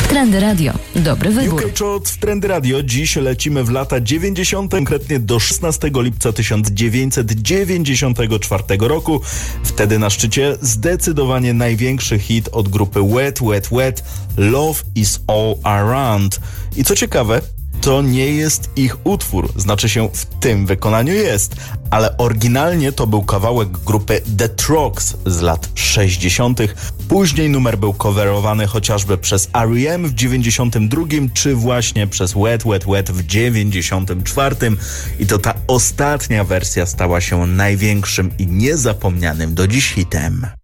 Trendy Radio. Dobry wybór. UK Chart w Trendy Radio. Dziś lecimy w lata 90., konkretnie do 16 lipca 1994 roku. Wtedy na szczycie zdecydowanie największy hit od grupy Wet, Wet, Wet, Love is All Around. I co ciekawe, to nie jest ich utwór, znaczy się w tym wykonaniu jest, ale oryginalnie to był kawałek grupy The Trogs z lat 60. Później numer był coverowany chociażby przez R.E.M. w 92, czy właśnie przez Wet, Wet, Wet w 94. I to ta ostatnia wersja stała się największym i niezapomnianym do dziś hitem.